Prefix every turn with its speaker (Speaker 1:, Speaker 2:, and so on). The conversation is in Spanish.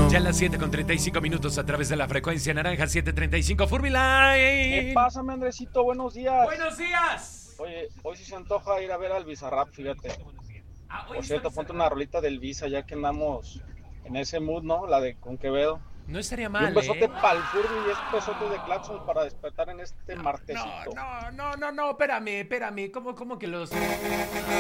Speaker 1: Ya a las 7:35 a través de la frecuencia naranja 735 Furby-Line.
Speaker 2: ¿Qué pasa, mi Andresito? Buenos días.
Speaker 1: ¡Buenos días!
Speaker 2: Oye, hoy sí se antoja ir a ver al Bizarrap, fíjate.
Speaker 1: Hoy
Speaker 2: Por
Speaker 1: está
Speaker 2: cierto, ponte
Speaker 1: Bizarrap.
Speaker 2: una rolita del Visa, ya que andamos en ese mood, ¿no? La de con Quevedo.
Speaker 1: No estaría
Speaker 2: Y un
Speaker 1: mal,
Speaker 2: besote
Speaker 1: ¿eh?
Speaker 2: pa'l Furby y es besote de Claxon para despertar en este
Speaker 1: No,
Speaker 2: martesito.
Speaker 1: espérame. ¿Cómo que los